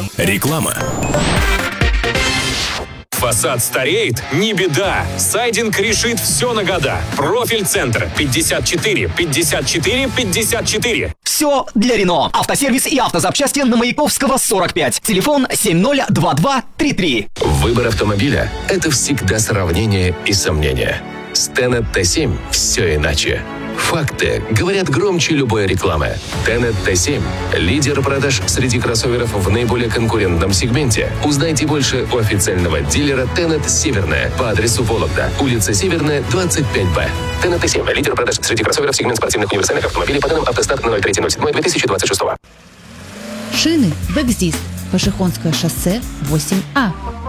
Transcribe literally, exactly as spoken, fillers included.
Реклама. Фасад стареет? Не беда. Сайдинг решит все на года. Профиль-центр пятьдесят четыре пятьдесят четыре пятьдесят четыре. Все для Рено. Автосервис и автозапчасти на Маяковского сорок пять. Телефон семь ноль два два три три. Выбор автомобиля – это всегда сравнение и сомнения. С Tenet Т семь все иначе. Факты говорят громче любой рекламы. Tenet Т семь – лидер продаж среди кроссоверов в наиболее конкурентном сегменте. Узнайте больше у официального дилера Tenet Северная по адресу Вологда, улица Северная, двадцать пять Б. Tenet Т семь – лидер продаж среди кроссоверов сегмент спортивных универсальных автомобилей по данным Автостат на ноль три ноль семь две тысячи двадцать шестого. Шины Бэкзист. Пашихонское шоссе восемь А.